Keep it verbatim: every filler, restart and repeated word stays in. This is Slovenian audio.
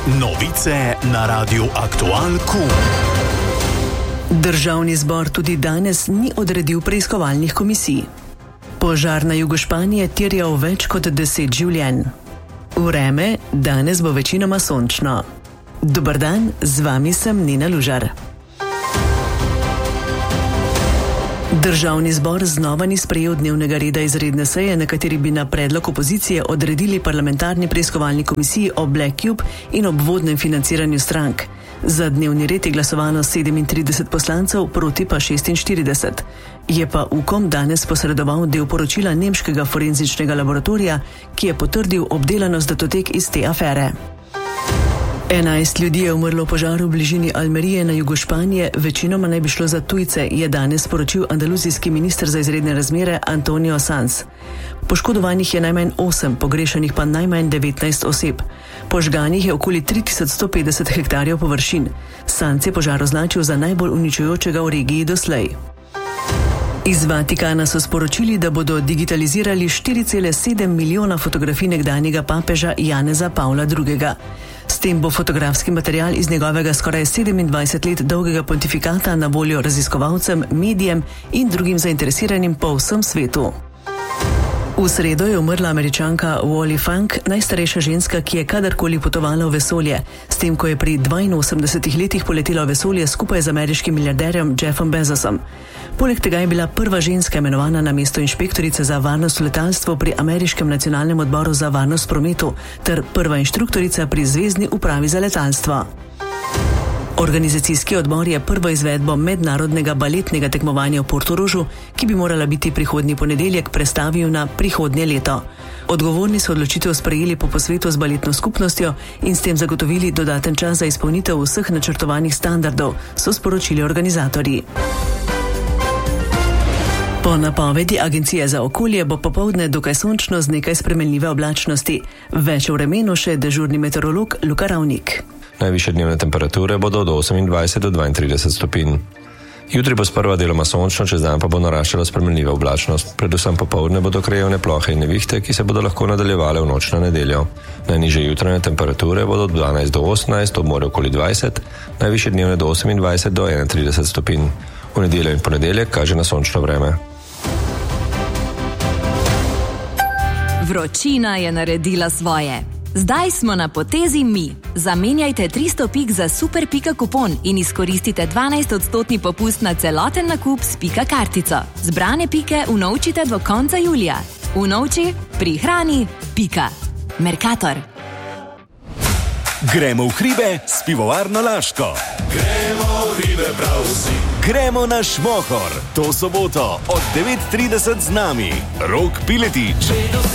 Novice na Radiu Aktual Q. Državni zbor tudi danes ni odredil preiskovalnih komisij. Požar na jugu Španije terjal več kot deset življenj. Vreme danes bo večinoma sončno. Dober dan, z vami sem Nina Lužar. Državni zbor znova ni sprejel dnevnega reda izredne seje, na kateri bi na predlog opozicije odredili parlamentarni preiskovalni komisiji o Black Cube in obvodnem financiranju strank. Za dnevni red je glasovalo sedemintrideset poslancev, proti pa šestinštirideset. Je pa Ukom danes posredoval del poročila nemškega forenzičnega laboratorija, ki je potrdil obdelanost datotek iz te afere. Enajst ljudi je umrlo v požaru v bližini Almerije na jugu Španije, večinoma naj bi šlo za tujce, je danes sporočil andaluzijski minister za izredne razmere Antonio Sanz. Poškodovanih je najmanj osem, pogrešanih pa najmanj devetnajst oseb. Požganih je okoli tri tisoč sto petdeset hektarjev površin. Sanz je požar označil za najbolj uničujočega v regiji doslej. Iz Vatikana so sporočili, da bodo digitalizirali štiri cele sedem milijona fotografij nekdanjega papeža Janeza Pavla drugega. S tem bo fotografski material iz njegovega skoraj sedemindvajset let dolgega pontifikata na voljo raziskovalcem, medijem in drugim zainteresiranim po vsem svetu. V sredo je umrla Američanka Wally Funk, najstarejša ženska, ki je kadarkoli potovala v vesolje, s tem, ko je pri dvainosemdesetih letih poletela v vesolje skupaj z ameriškim milijarderjem Jeffom Bezosom. Poleg tega je bila prva ženska imenovana na mesto inšpektorice za varnost v letalstvu pri Ameriškem nacionalnem odboru za varnost v prometu ter prva inštruktorica pri Zvezni upravi za letalstvo. Organizacijski odbor je prvo izvedbo mednarodnega baletnega tekmovanja v Portorožu, ki bi morala biti prihodnji ponedeljek, prestavil na prihodnje leto. Odgovorni so odločitev sprejeli po posvetu z baletno skupnostjo in s tem zagotovili dodaten čas za izpolnitev vseh načrtovanih standardov, so sporočili organizatorji. Po napovedi Agencije za okolje bo popoldne dokaj sončno z nekaj spremenljive oblačnosti. Več o vremenu še dežurni meteorolog Luka Ravnik. Najvišje dnevne temperature bodo od osemindvajset do dvaintrideset stopinj. Jutri bo sprva deloma sončno, čez dan pa bo naraščala spremenljiva oblačnost. Predvsem popoldne bodo krajevne plohe in nevihte, ki se bodo lahko nadaljevale v noč na nedeljo. Najnižje jutranje temperature bodo od dvanajst do osemnajst, ob morju okoli dvajset, najvišje dnevne do osemindvajset do enaintrideset stopinj. V nedeljo in ponedeljek kaže na sončno vreme. Vročina je naredila svoje. Zdaj smo na potezi mi. Zamenjajte tristo pik za super pika kupon in izkoristite dvanajst odstotni popust na celoten nakup s pika kartico. Zbrane pike unovčite do konca julija. Unovči, prihrani, pika. Mercator. Gremo v hribe s pivovarno Laško. Gremo v hribe prav vsi. Gremo na Šmohor. To soboto od devet trideset z nami Rok Piletič.